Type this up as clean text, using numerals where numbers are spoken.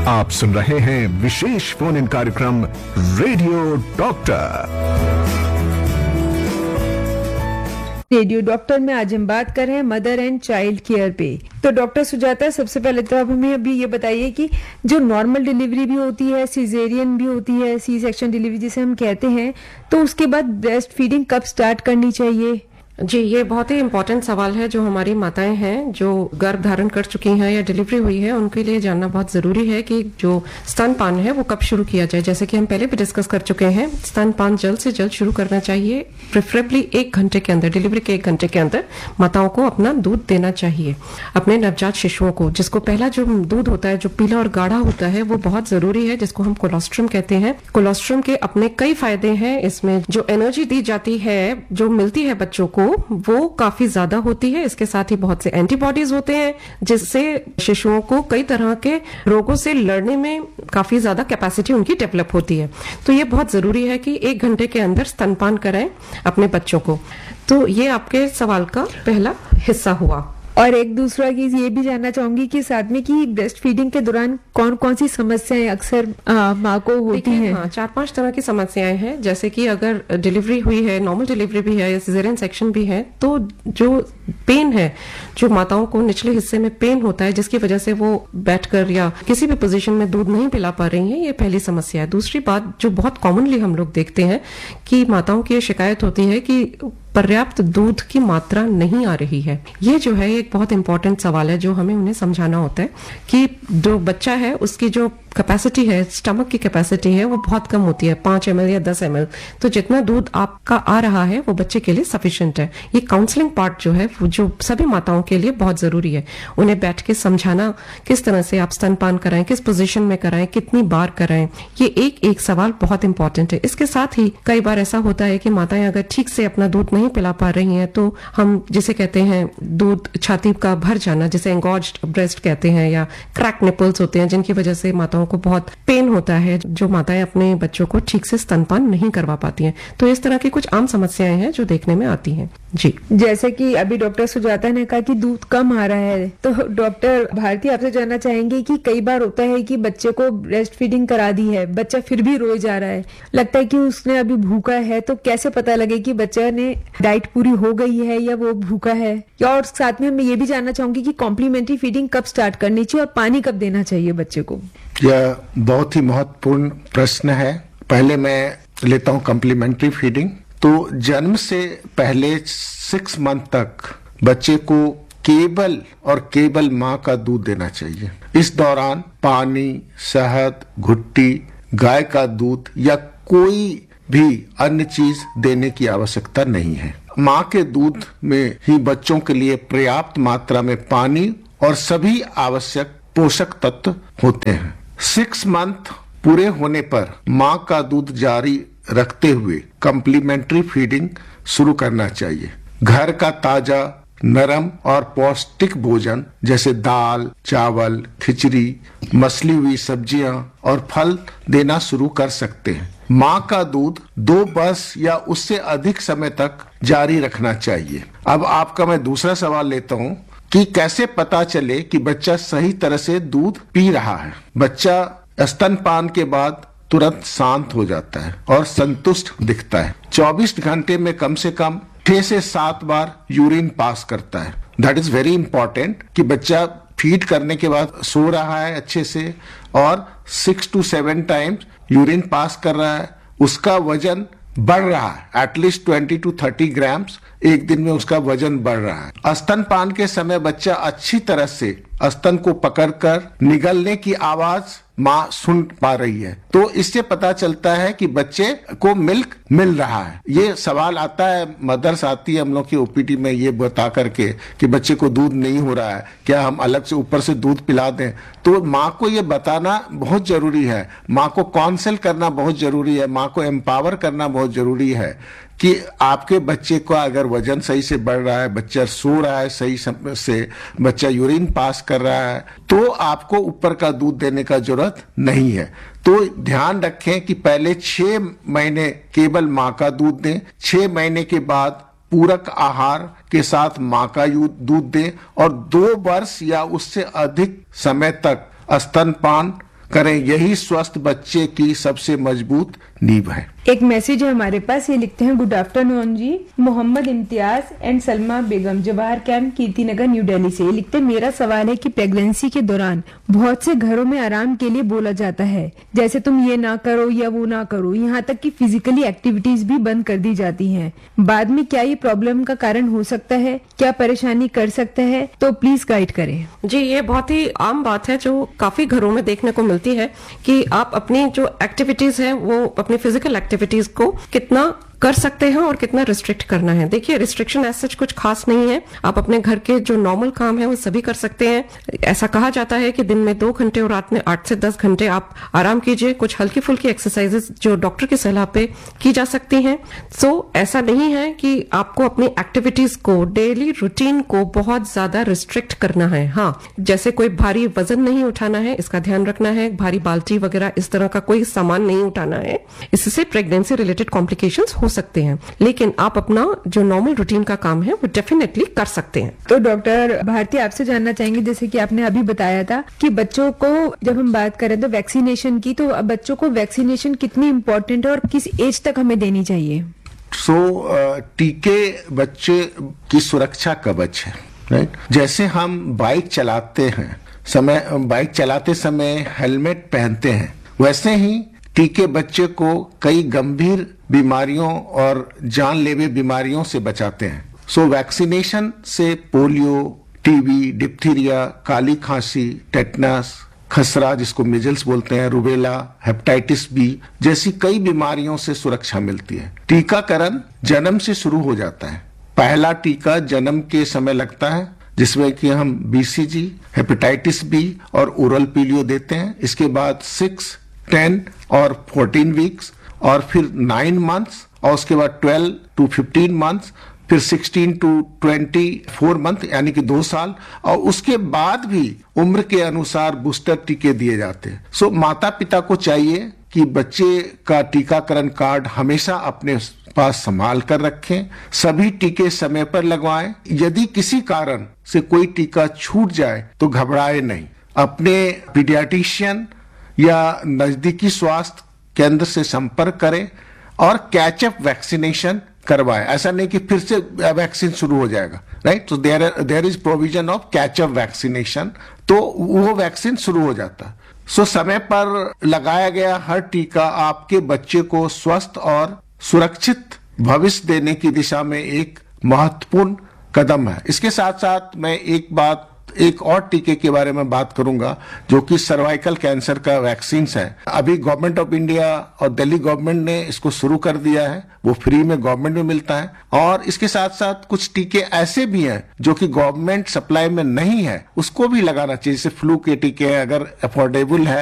आप सुन रहे हैं विशेष फोन इन कार्यक्रम रेडियो डॉक्टर। रेडियो डॉक्टर में आज हम बात कर रहे हैं मदर एंड चाइल्ड केयर पे। तो डॉक्टर सुजाता, सबसे पहले तो आप हमें अभी ये बताइए कि जो नॉर्मल डिलीवरी भी होती है, सिजेरियन भी होती है, सी सेक्शन डिलीवरी जिसे हम कहते हैं, तो उसके बाद ब्रेस्ट फीडिंग कब स्टार्ट करनी चाहिए? जी, ये बहुत ही इम्पोर्टेंट सवाल है जो हमारी माताएं हैं जो गर्भ धारण कर चुकी हैं या डिलीवरी हुई है उनके लिए जानना बहुत जरूरी है कि जो स्तनपान है वो कब शुरू किया जाए। जैसे कि हम पहले भी डिस्कस कर चुके हैं, स्तनपान जल्द से जल्द शुरू करना चाहिए। प्रेफरेबली 1 घंटे के अंदर, डिलीवरी के 1 घंटे के अंदर माताओं को अपना दूध देना चाहिए अपने नवजात शिशुओं को। जिसको पहला जो दूध होता है जो पीला और गाढ़ा होता है वो बहुत जरूरी है, जिसको हम कोलोस्ट्रम कहते हैं। कोलोस्ट्रम के अपने कई फायदे हैं। इसमें जो एनर्जी दी जाती है, जो मिलती है बच्चों को, वो काफी ज्यादा होती है। इसके साथ ही बहुत से एंटीबॉडीज होते हैं जिससे शिशुओं को कई तरह के रोगों से लड़ने में काफी ज्यादा कैपेसिटी उनकी डेवलप होती है। तो ये बहुत जरूरी है कि 1 घंटे के अंदर स्तनपान कराएं अपने बच्चों को। तो ये आपके सवाल का पहला हिस्सा हुआ। और एक दूसरा चीज ये भी जानना चाहूंगी कि साथ में कि ब्रेस्ट फीडिंग के दौरान कौन कौन सी समस्याएं अक्सर माँ को होती हैं? हाँ, 4-5 तरह की समस्याएं हैं। जैसे कि अगर डिलीवरी हुई है, नॉर्मल डिलीवरी भी है या सिजेरियन सेक्शन भी है, तो जो पेन है, जो माताओं को निचले हिस्से में पेन होता है जिसकी वजह से वो बैठकर या किसी भी पोजीशन में दूध नहीं पिला पा रही हैं, ये पहली समस्या है। दूसरी बात जो बहुत कॉमनली हम लोग देखते हैं कि माताओं की ये शिकायत होती है कि पर्याप्त दूध की मात्रा नहीं आ रही है। ये जो है एक बहुत इंपॉर्टेंट सवाल है जो हमें उन्हें समझाना होता है कि जो बच्चा है उसकी जो कैपेसिटी है, स्टमक की कैपेसिटी है, वो बहुत कम होती है, 5 ml या 10 ml। तो जितना दूध आपका आ रहा है वो बच्चे के लिए सफिशिएंट है। ये काउंसलिंग पार्ट जो है वो जो सभी माताओं के लिए बहुत जरूरी है। उन्हें बैठ के समझाना किस तरह से आप स्तनपान कराएं, किस पोजीशन में कराएं, कितनी बार कराएं, ये एक सवाल बहुत इंपॉर्टेंट है। इसके साथ ही कई बार ऐसा होता है कि माताएं अगर ठीक से अपना दूध नहीं पिला पा रही हैं तो हम जिसे कहते हैं दूध छाती का भर जाना, जिसे एंगॉज्ड ब्रेस्ट कहते हैं, या क्रैक निपल्स होते हैं जिनकी वजह से माताओं को बहुत पेन होता है, जो माताएं अपने बच्चों को ठीक से स्तनपान नहीं करवा पाती हैं। तो इस तरह की कुछ आम समस्याएं हैं जो देखने में आती हैं। जी, जैसे कि अभी डॉक्टर सुजाता ने कहा कि दूध कम आ रहा है, तो डॉक्टर भारती आपसे जानना चाहेंगे कि कई बार होता है कि बच्चे को ब्रेस्ट फीडिंग करा दी है, बच्चा फिर भी रोए जा रहा है, लगता है कि उसने अभी भूखा है, तो कैसे पता लगे कि बच्चा ने डाइट पूरी हो गई है या वो भूखा है? और साथ में मैं ये भी जानना चाहूंगी कि कॉम्प्लीमेंट्री फीडिंग कब स्टार्ट करनी चाहिए और पानी कब देना चाहिए बच्चे को? यह बहुत ही महत्वपूर्ण प्रश्न है। पहले मैं लेता हूं कॉम्प्लीमेंट्री फीडिंग। तो जन्म से पहले 6 मंथ तक बच्चे को केवल माँ का दूध देना चाहिए। इस दौरान पानी, शहद, घुट्टी, गाय का दूध या कोई भी अन्य चीज देने की आवश्यकता नहीं है। माँ के दूध में ही बच्चों के लिए पर्याप्त मात्रा में पानी और सभी आवश्यक पोषक तत्व होते हैं। 6 मंथ पूरे होने पर माँ का दूध जारी रखते हुए कॉम्प्लीमेंट्री फीडिंग शुरू करना चाहिए। घर का ताजा, नरम और पौष्टिक भोजन जैसे दाल, चावल, खिचड़ी, मसली हुई सब्जियां और फल देना शुरू कर सकते हैं। माँ का दूध 2 वर्ष या उससे अधिक समय तक जारी रखना चाहिए। अब आपका मैं दूसरा सवाल लेता हूँ कि कैसे पता चले कि बच्चा सही तरह से दूध पी रहा है। बच्चा स्तनपान के बाद तुरंत शांत हो जाता है और संतुष्ट दिखता है। 24 घंटे में कम से कम 6 से 7 बार यूरिन पास करता है। दैट इज वेरी इंपॉर्टेंट कि बच्चा फीड करने के बाद सो रहा है अच्छे से और 6 to 7 टाइम्स यूरिन पास कर रहा है। उसका वजन बढ़ रहा है, एटलीस्ट 20 to 30 ग्राम्स एक दिन में उसका वजन बढ़ रहा है। स्तनपान के समय बच्चा अच्छी तरह से स्तन को पकड़कर निगलने की आवाज माँ सुन पा रही है, तो इससे पता चलता है कि बच्चे को मिल्क मिल रहा है। ये सवाल आता है, मदर्स आती है हम लोग की ओपीडी में ये बता करके कि बच्चे को दूध नहीं हो रहा है, क्या हम अलग से ऊपर से दूध पिला दें? तो माँ को ये बताना बहुत जरूरी है, माँ को काउंसिल करना बहुत जरूरी है, माँ को एम्पावर करना बहुत जरूरी है कि आपके बच्चे का अगर वजन सही से बढ़ रहा है, बच्चा सो रहा है सही समय से, बच्चा यूरिन पास कर रहा है, तो आपको ऊपर का दूध देने का जरूरत नहीं है। तो ध्यान रखें कि पहले 6 महीने केवल माँ का दूध दें, 6 महीने के बाद पूरक आहार के साथ माँ का दूध दें और 2 वर्ष या उससे अधिक समय तक स्तनपान करें, यही स्वस्थ बच्चे की सबसे मजबूत नींव है। एक मैसेज है हमारे पास, ये लिखते हैं, good afternoon ji, Mohammad Imtiaz and Salma Begum, Jawahar camp, Kirtinagar, new Delhi से। ये लिखते हैं, मेरा सवाल है कि प्रेगनेंसी के दौरान बहुत से घरों में आराम के लिए बोला जाता है, जैसे तुम ये ना करो या वो ना करो, यहाँ तक कि फिजिकली एक्टिविटीज भी बंद कर दी जाती हैं। बाद में क्या ये प्रॉब्लम का कारण हो सकता है? क्या परेशानी कर सकता है? तो प्लीज गाइड करें। जी, ये बहुत ही आम बात है जो काफी घरों में देखने को मिलती है कि आप अपनी जो एक्टिविटीज है वो अपनी फिजिकल एक्टिविटीज को कितना कर सकते हैं और कितना रिस्ट्रिक्ट करना है। देखिए, रिस्ट्रिक्शन ऐसा कुछ खास नहीं है, आप अपने घर के जो नॉर्मल काम है वो सभी कर सकते हैं। ऐसा कहा जाता है कि दिन में 2 घंटे और रात में 8 से 10 घंटे आप आराम कीजिए। कुछ हल्की फुल्की एक्सरसाइजेस जो डॉक्टर की सलाह पे की जा सकती हैं। सो ऐसा नहीं है कि आपको अपनी एक्टिविटीज को, डेली रूटीन को बहुत ज्यादा रिस्ट्रिक्ट करना है। हाँ, जैसे कोई भारी वजन नहीं उठाना है, इसका ध्यान रखना है। भारी बाल्टी वगैरह इस तरह का कोई सामान नहीं उठाना है, इससे प्रेगनेंसी रिलेटेड कॉम्प्लिकेशंस हो सकते हैं। लेकिन आप अपना जो नॉर्मल रूटीन का काम है वो डेफिनेटली कर सकते हैं। तो डॉक्टर भारती, आपसे जानना चाहेंगे, जैसे कि आपने अभी बताया था कि बच्चों को जब हम बात करें तो वैक्सीनेशन की, तो बच्चों को वैक्सीनेशन कितनी इम्पोर्टेंट है और किस एज तक हमें देनी चाहिए? टीके बच्चे की सुरक्षा कवच है, राइट। जैसे हम बाइक चलाते समय हेलमेट पहनते हैं, वैसे ही टीके बच्चे को कई गंभीर बीमारियों और जानलेवा बीमारियों से बचाते हैं। वैक्सीनेशन से पोलियो, टीबी, डिप्थीरिया, काली खांसी, टेटनस, खसरा जिसको मिजल्स बोलते हैं, रुबेला, हेपेटाइटिस बी जैसी कई बीमारियों से सुरक्षा मिलती है। टीकाकरण जन्म से शुरू हो जाता है। पहला टीका जन्म के समय लगता है, जिसमें कि हम बीसीजी, हेपेटाइटिस बी और ओरल पोलियो देते हैं। इसके बाद 6, 10 और 14 वीक्स, और फिर 9 मंथ्स, और उसके बाद 12 to 15 मंथ्स, फिर 16 to 24 मंथ यानी कि 2 साल, और उसके बाद भी उम्र के अनुसार बूस्टर टीके दिए जाते हैं। माता पिता को चाहिए कि बच्चे का टीकाकरण कार्ड हमेशा अपने पास संभाल कर रखें, सभी टीके समय पर लगवाएं। यदि किसी कारण से कोई टीका छूट जाए तो घबराए नहीं, अपने पीडियाट्रिशियन या नजदीकी स्वास्थ्य केंद्र से संपर्क करें और कैचअप वैक्सीनेशन करवाएं। ऐसा नहीं कि फिर से वैक्सीन शुरू हो जाएगा, राइट। तो there is provision of catch up vaccination, तो वो वैक्सीन शुरू हो जाता है। समय पर लगाया गया हर टीका आपके बच्चे को स्वस्थ और सुरक्षित भविष्य देने की दिशा में एक महत्वपूर्ण कदम है। इसके साथ साथ मैं एक और टीके के बारे में बात करूंगा, जो कि सर्वाइकल कैंसर का वैक्सीन है। अभी गवर्नमेंट ऑफ इंडिया और दिल्ली गवर्नमेंट ने इसको शुरू कर दिया है, वो फ्री में गवर्नमेंट में मिलता है। और इसके साथ साथ कुछ टीके ऐसे भी हैं जो कि गवर्नमेंट सप्लाई में नहीं है, उसको भी लगाना चाहिए। जैसे फ्लू के टीके हैं, अगर अफोर्डेबल है